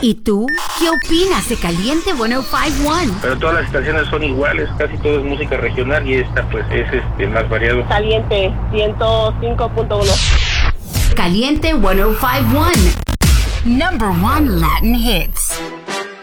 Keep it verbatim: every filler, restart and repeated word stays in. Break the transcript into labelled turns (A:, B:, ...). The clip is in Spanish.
A: ¿Y tú? ¿Qué opinas de Caliente ciento cincuenta y uno?
B: Pero todas las estaciones son iguales, casi todo es música regional y esta pues es este más variado.
C: Caliente ciento cinco punto uno.
A: Caliente ciento cincuenta y uno. Number one Latin hits.